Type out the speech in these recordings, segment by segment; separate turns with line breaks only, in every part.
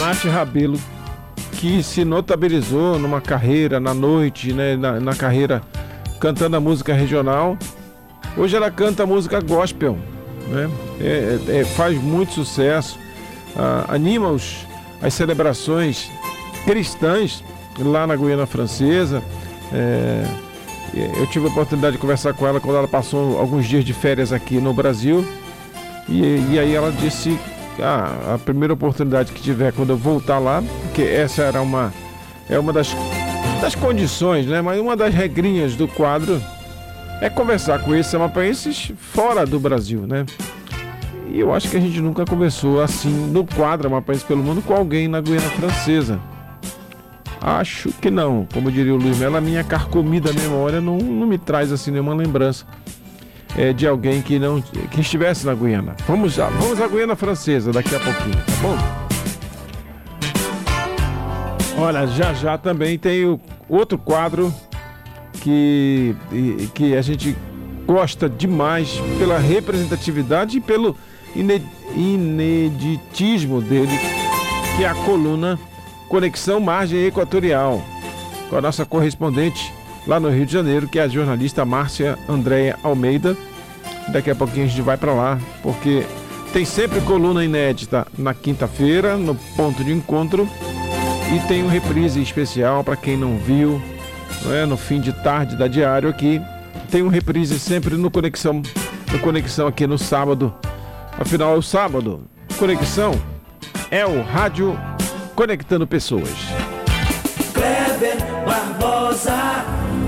Nath Rabelo, que se notabilizou numa carreira na noite, né, na carreira cantando a música regional. Hoje ela canta a música gospel, né? Faz muito sucesso, anima as celebrações cristãs lá na Guiana Francesa. Eu tive a oportunidade de conversar com ela quando ela passou alguns dias de férias aqui no Brasil, e aí ela disse a primeira oportunidade que tiver quando eu voltar lá, porque essa era uma das condições, né? Mas uma das regrinhas do quadro é conversar com esses amapaienses fora do Brasil, né? E eu acho que a gente nunca conversou assim no quadro Amapaienses pelo Mundo com alguém na Guiana Francesa. Acho que não. Como diria o Luiz Melo, a minha carcomida memória não me traz assim nenhuma lembrança de alguém que estivesse na Guiana. Vamos à Guiana Francesa daqui a pouquinho, tá bom? Olha, já também tem o outro quadro que a gente gosta demais pela representatividade e pelo ineditismo dele, que é a coluna Conexão Margem Equatorial, com a nossa correspondente lá no Rio de Janeiro, que é a jornalista Márcia Andréia Almeida. Daqui a pouquinho a gente vai para lá, porque tem sempre coluna inédita na quinta-feira, no ponto de encontro, e tem um reprise especial para quem não viu, no fim de tarde da Diário aqui. Tem um reprise sempre no Conexão aqui no sábado. Afinal, é o sábado. Conexão é o rádio conectando pessoas.
Kleber Barbosa.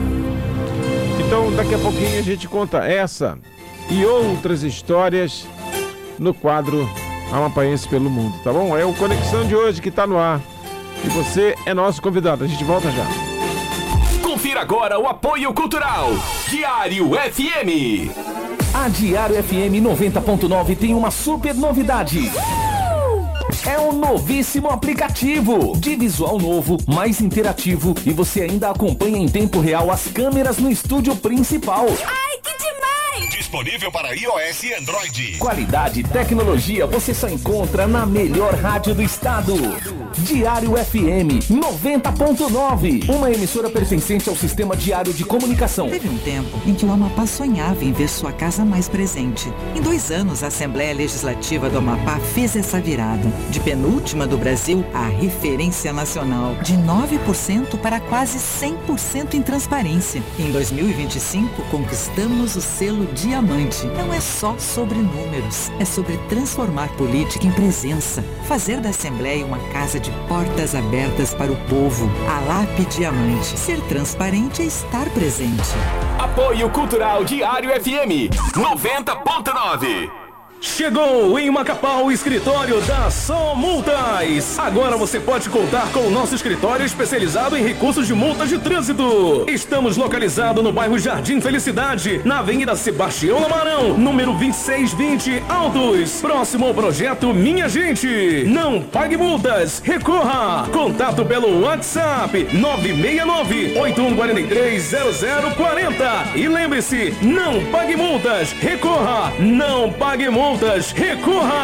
Então, daqui a pouquinho a gente conta essa e outras histórias no quadro Amapaienses pelo Mundo, tá bom? É o Conexão de hoje que tá no ar. E você é nosso convidado. A gente volta já.
Confira agora o apoio cultural. Diário FM. A Diário FM 90.9 tem uma super novidade. É um novíssimo aplicativo de visual novo, mais interativo, e você ainda acompanha em tempo real as câmeras no estúdio principal.
Ai, que demais!
Disponível para iOS e Android.
Qualidade e tecnologia você só encontra na melhor rádio do estado. Diário FM 90.9, uma emissora pertencente ao Sistema Diário de Comunicação.
Teve um tempo em que o Amapá sonhava em ver sua casa mais presente. Em 2 anos, a Assembleia Legislativa do Amapá fez essa virada. De penúltima do Brasil à referência nacional. De 9% para quase 100% em transparência. Em 2025, conquistamos o selo Diamante. Não é só sobre números, é sobre transformar política em presença. Fazer da Assembleia uma casa de portas abertas para o povo. A LAP Diamante. Ser transparente é estar presente.
Apoio Cultural Diário FM 90.9.
Chegou em Macapá o escritório da Som Multas. Agora você pode contar com o nosso escritório especializado em recursos de multas de trânsito. Estamos localizados no bairro Jardim Felicidade, na Avenida Sebastião Lamarão, número 2620, Altos, próximo ao projeto Minha Gente. Não pague multas, recorra. Contato pelo WhatsApp 969-8143-0040. E lembre-se, não pague multas, recorra. Não pague multas, recorra!